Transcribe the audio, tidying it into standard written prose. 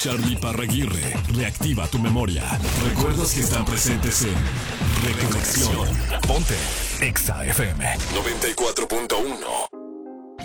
Charlie Parraguirre reactiva tu memoria. Recuerdos que están presentes en Reconexión. Ponte Exa FM 94.1.